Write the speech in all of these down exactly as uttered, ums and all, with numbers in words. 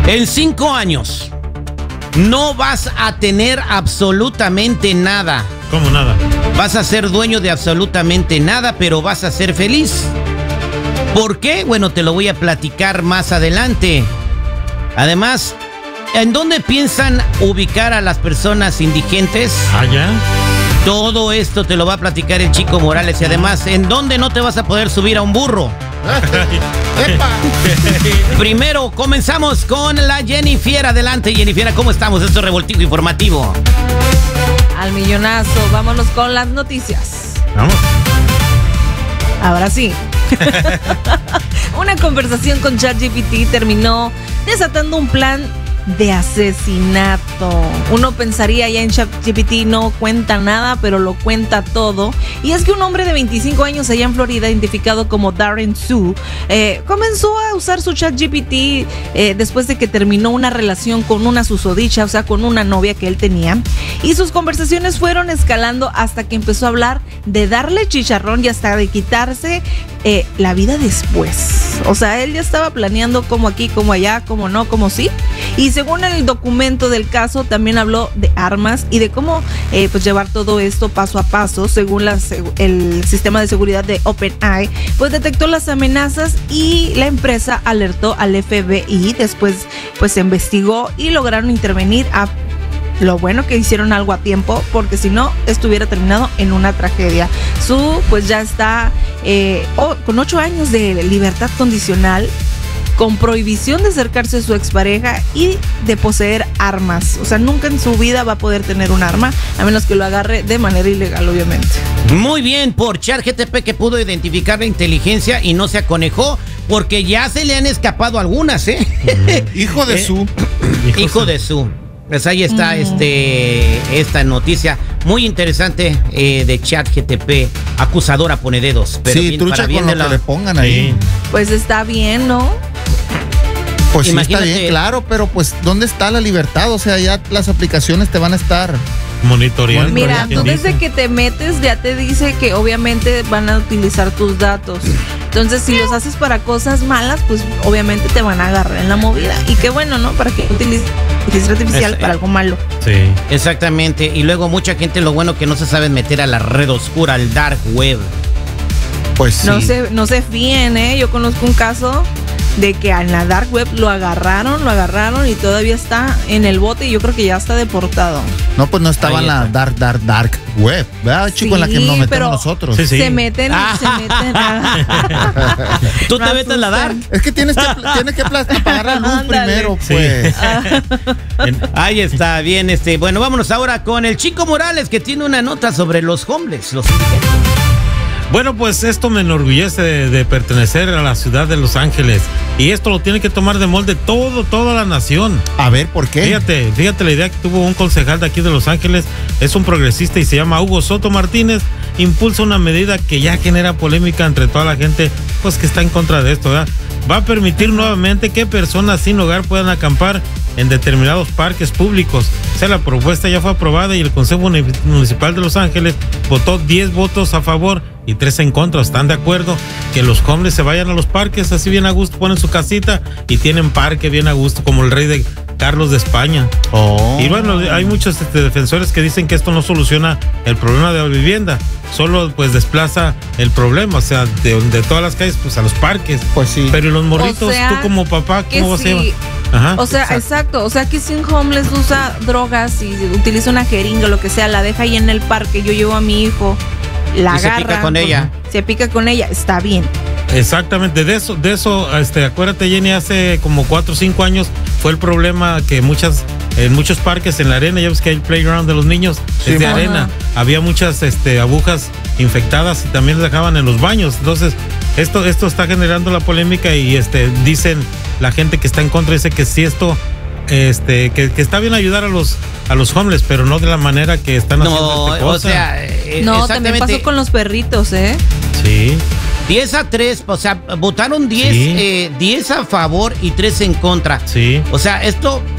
En cinco años no vas a tener absolutamente nada. ¿Cómo nada? Vas a ser dueño de absolutamente nada, pero vas a ser feliz. ¿Por qué? Bueno, te lo voy a platicar más adelante. Además, ¿en dónde piensan ubicar a las personas indigentes? ¿Ah, ya? Todo esto te lo va a platicar el Chico Morales. Y además, ¿en dónde no te vas a poder subir a un burro? ¡Epa! Primero, comenzamos con la Jennifer. Adelante, Jennifer, ¿cómo estamos? Esto es Revoltijo Informativo. Al millonazo, vámonos con las noticias. Vamos. Ahora sí. Una conversación con ChatGPT terminó desatando un plan de asesinato. Uno pensaría ya en ChatGPT no cuenta nada, pero lo cuenta todo. Y es que un hombre de veinticinco años allá en Florida, identificado como Darren Sue, eh, comenzó a usar su ChatGPT eh, después de que terminó una relación con una susodicha, o sea, con una novia que él tenía. Y sus conversaciones fueron escalando hasta que empezó a hablar de darle chicharrón y hasta de quitarse eh, la vida después. O sea, él ya estaba planeando como aquí, como allá, como no, como sí. Y según el documento del caso, también habló de armas y de cómo eh, pues llevar todo esto paso a paso. Según la, el sistema de seguridad de OpenAI, pues detectó las amenazas y la empresa alertó al F B I. Después pues se investigó y lograron intervenir. A Lo bueno que hicieron algo a tiempo, porque si no, estuviera terminado en una tragedia. Su pues ya está eh, oh, con ocho años de libertad condicional, con prohibición de acercarse a su expareja y de poseer armas. O sea, nunca en su vida va a poder tener un arma, a menos que lo agarre de manera ilegal, obviamente. Muy bien, por ChatGPT, que pudo identificar la inteligencia y no se aconejó, porque ya se le han escapado algunas, ¿eh? Mm. Hijo de eh, su. Hijo, Hijo de su. Pues ahí está mm. este esta noticia muy interesante eh, de ChatGPT. Acusadora pone dedos. Pero sí, bien, trucha para bien con lo de la... que le pongan ahí. Sí. Pues está bien, ¿no? Pues Imagínate. sí, está bien, claro, pero pues ¿dónde está la libertad? O sea, ya las aplicaciones te van a estar monitoreando. Mira, tú desde que te metes ya te dice que obviamente van a utilizar tus datos. Entonces, si los haces para cosas malas, pues obviamente te van a agarrar en la movida. Y qué bueno, ¿no? Para que utilices inteligencia artificial es, para algo malo. Sí. Exactamente. Y luego mucha gente lo bueno que no se sabe meter a la red oscura, al dark web. Pues sí. No se, no se fíen, ¿eh? Yo conozco un caso de que en la dark web lo agarraron, lo agarraron y todavía está en el bote y yo creo que ya está deportado. No, pues no estaba en la dark, dark, dark web, ¿verdad, chico? Sí, en la que nos metemos pero nosotros. Sí, sí. Se meten, Ah. se meten. A... ¿Tú te metes en la dark? Es que tienes que, tienes que apagar la luz Ándale. primero, Sí. pues. Ahí está, bien, este. Bueno, vámonos ahora con el Chico Morales, que tiene una nota sobre los homeless, los indigentes. Bueno, pues esto me enorgullece de, de pertenecer a la ciudad de Los Ángeles. Y esto lo tiene que tomar de molde todo, toda la nación. A ver, ¿por qué? Fíjate, fíjate la idea que tuvo un concejal de aquí de Los Ángeles. Es un progresista y se llama Hugo Soto Martínez. Impulsa una medida que ya genera polémica entre toda la gente, pues que está en contra de esto, ¿verdad? Va a permitir nuevamente que personas sin hogar puedan acampar en determinados parques públicos. O sea, la propuesta ya fue aprobada y el Consejo Municipal de Los Ángeles votó diez votos a favor y tres en contra. Están de acuerdo que los hombres se vayan a los parques así bien a gusto, ponen su casita y tienen parque bien a gusto, como el rey de Carlos de España. Oh. Y bueno, hay muchos este, defensores que dicen que esto no soluciona el problema de la vivienda, solo pues desplaza el problema, o sea, de, de todas las calles pues a los parques. Pues sí. Pero ¿y los morritos? O sea, tú como papá, ¿cómo vas a sí. llevar? Ajá, O sea, exacto. exacto. O sea, que si un homeless usa drogas y utiliza una jeringa o lo que sea, la deja ahí en el parque, yo llevo a mi hijo, la Y se agarra. pica con ella. Se pica con ella, está bien. Exactamente, de eso, de eso, este, acuérdate, Jenny, hace como cuatro o cinco años fue el problema que muchas, en muchos parques en la arena, ya ves que hay el playground de los niños, Sí, es de ajá. arena, había muchas este, agujas infectadas y también las dejaban en los baños. Entonces, esto, esto está generando la polémica y este, dicen, la gente que está en contra dice que si esto, este, que, que está bien ayudar a los, a los homeless, pero no de la manera que están haciendo No, esta o cosa. sea, eh, No, también pasó con los perritos, ¿eh? Sí. diez a tres, o sea, votaron diez, Sí. eh, diez a favor y tres en contra. Sí. O sea, esto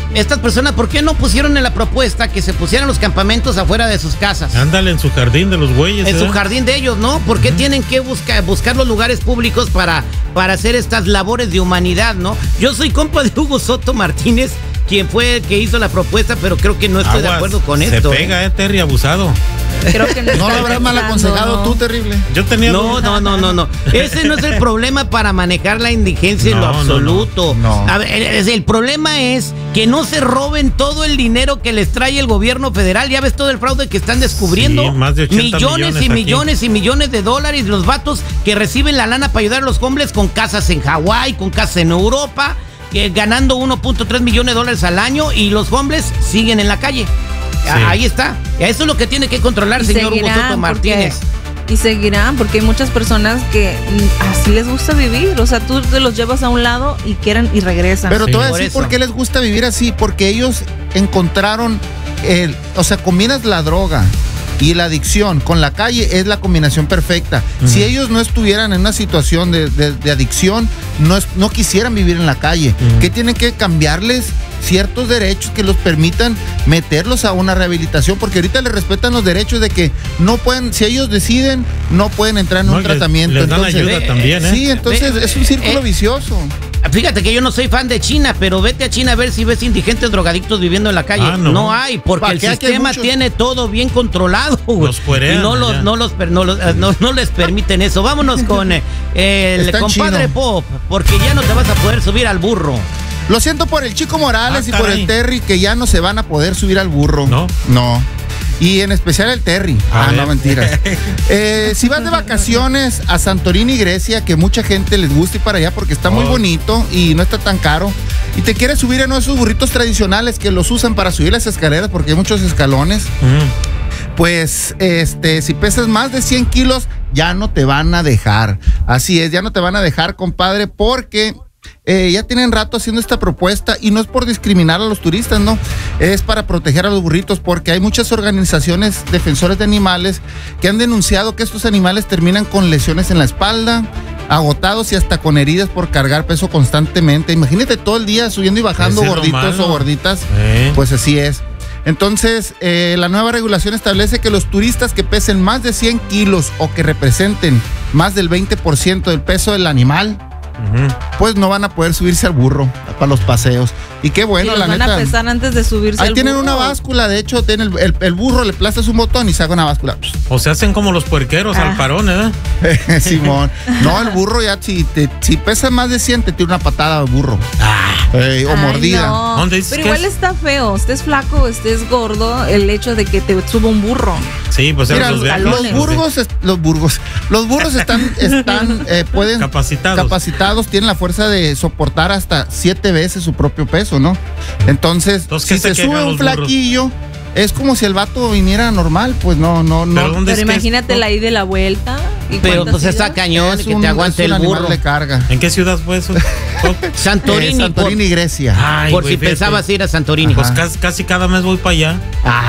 estas personas, ¿por qué no pusieron en la propuesta que se pusieran los campamentos afuera de sus casas? Ándale, en su jardín de los güeyes. En ¿eh? su jardín de ellos, ¿no? ¿Por qué uh-huh. tienen que buscar, buscar los lugares públicos para, para hacer estas labores de humanidad, no? Yo soy compa de Hugo Soto Martínez, quien fue el que hizo la propuesta, pero creo que no estoy Aguas, de acuerdo con se esto. Se pega, eh, Terry, abusado. Creo que no, no lo habrás mal aconsejado, no. Tú, terrible. Yo tenía No, no, no, no, no. Ese no es el problema para manejar la indigencia no, en lo absoluto. No, no. A ver, el, el problema es que no se roben todo el dinero que les trae el gobierno federal. Ya ves todo el fraude que están descubriendo. Sí, más de ochenta millones, millones y millones aquí. y millones de dólares. Los vatos que reciben la lana para ayudar a los hombres con casas en Hawái, con casas en Europa, que ganando uno punto tres millones de dólares al año, y los hombres siguen en la calle. Sí. Ahí está. Eso es lo que tiene que controlar, y señor Hugo Soto Martínez. Porque, y seguirán, porque hay muchas personas que así les gusta vivir. O sea, tú te los llevas a un lado y quieren y regresan. Pero sí, te voy a decir por, por qué les gusta vivir así. Porque ellos encontraron, el, o sea, combinas la droga y la adicción con la calle, es la combinación perfecta. Uh-huh. Si ellos no estuvieran en una situación de, de, de adicción, no, es, no quisieran vivir en la calle. Uh-huh. ¿Qué tienen que cambiarles? Ciertos derechos que los permitan meterlos a una rehabilitación, porque ahorita les respetan los derechos de que no pueden, si ellos deciden, no pueden entrar en no, un les, tratamiento. Les dan entonces, ayuda eh, también, ¿eh? Sí, entonces eh, es un círculo eh, vicioso. Fíjate que yo no soy fan de China, pero vete a China a ver si ves indigentes drogadictos viviendo en la calle. Ah, no. no hay, porque el sistema tiene todo bien controlado. Los cuerean, y no los, no, los, no, los, no, no les permiten eso. Vámonos con eh, el Están compadre chino. Pop, porque ya no te vas a poder subir al burro. Lo siento por el Chico Morales ah, y por caray. el Terry, que ya no se van a poder subir al burro. No. No. Y en especial el Terry. A ah, ver. No, mentiras. eh, si vas de vacaciones a Santorini, Grecia, que mucha gente les gusta ir para allá porque está oh. muy bonito y no está tan caro, y te quieres subir en uno de esos burritos tradicionales que los usan para subir las escaleras porque hay muchos escalones, mm. pues este, si pesas más de cien kilos, ya no te van a dejar. Así es, ya no te van a dejar, compadre, porque... Eh, ya tienen rato haciendo esta propuesta y no es por discriminar a los turistas, no, es para proteger a los burritos, porque hay muchas organizaciones defensores de animales que han denunciado que estos animales terminan con lesiones en la espalda, agotados y hasta con heridas por cargar peso constantemente. Imagínate todo el día subiendo y bajando gorditos o gorditas, ¿Eh? Pues así es. Entonces, eh, la nueva regulación establece que los turistas que pesen más de cien kilos o que representen más del veinte por ciento del peso del animal, Uh-huh. pues no van a poder subirse al burro para los paseos. Y qué bueno, y la van neta. Van a pesar antes de subirse Ahí al tienen burro. Una báscula, de hecho, tiene el, el, el burro, le aplastas un botón y saca una báscula. O se hacen como los puerqueros ah. al parón, ¿eh? Simón. No, el burro ya, si, te, si pesa más de cien, te tira una patada al burro. Ah. Eh, o Ay, mordida. No. ¿Dónde dices? Pero igual es? Está feo, estés flaco, estés gordo, el hecho de que te suba un burro. Sí, pues mira, los, los burgos, es, los burgos, los burros están, están, eh, pueden capacitados. capacitados, tienen la fuerza de soportar hasta siete veces su propio peso, ¿no? Entonces, Entonces si se, se sube un flaquillo, es como si el vato viniera normal, pues no, no, no. Pero, Pero imagínate es? la ida y la vuelta. ¿Y Pero pues está cañón, es que un, te aguante el burro. De carga. ¿En qué ciudad fue eso? Santorini. Eh, Santorini, por, Grecia. Ay, por wey, si fíjate. Pensabas ir a Santorini. Pues casi, casi cada mes voy para allá.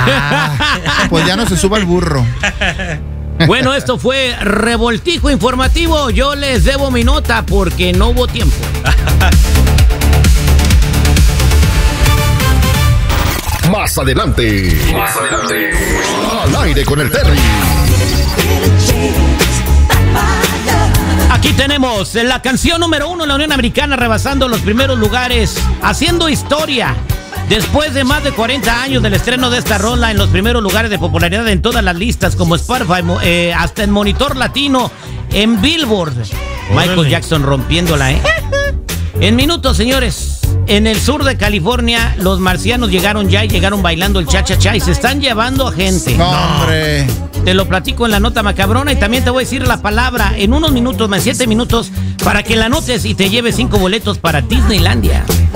Ah, pues ya no se suba el burro. Bueno, esto fue Revoltijo Informativo. Yo les debo mi nota porque no hubo tiempo. Más adelante. Más adelante. Al aire con el Terry. Aquí tenemos la canción número uno en la Unión Americana, rebasando los primeros lugares, haciendo historia. Después de más de cuarenta años del estreno de esta rola en los primeros lugares de popularidad en todas las listas como Spotify, eh, hasta en Monitor Latino, en Billboard. Órale. Michael Jackson rompiéndola, ¿eh? En minutos, señores, en el sur de California, los marcianos llegaron ya y llegaron bailando el cha-cha-cha y se están llevando a gente. No, hombre. Te lo platico en la nota macabrona y también te voy a decir la palabra en unos minutos, más siete minutos, para que la anotes y te lleves cinco boletos para Disneylandia.